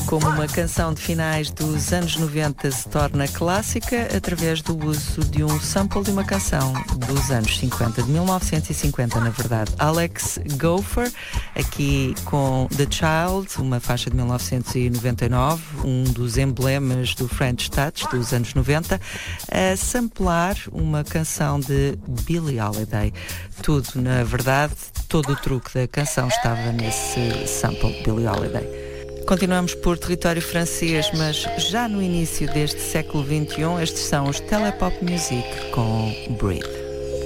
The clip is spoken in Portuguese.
Como uma canção de finais dos anos 90 se torna clássica através do uso de um sample de uma canção dos anos 50, de 1950 na verdade. Alex Gopher, aqui com The Child, uma faixa de 1999, um dos emblemas do French Touch dos anos 90, a samplar uma canção de Billie Holiday. Tudo, na verdade, todo o truque da canção estava nesse sample de Billie Holiday. Continuamos por território francês, mas já no início deste século XXI, estes são os Telepop Music com Breathe.